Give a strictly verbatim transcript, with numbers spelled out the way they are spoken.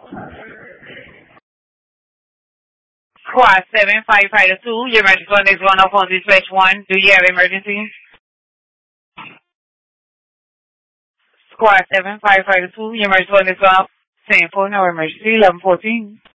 Squad seven, firefighter two, your emergency one is one up on dispatch one. Do you have emergency? Squad seven, firefighter two, your emergency one is one up. Saying for no emergency, eleven fourteen.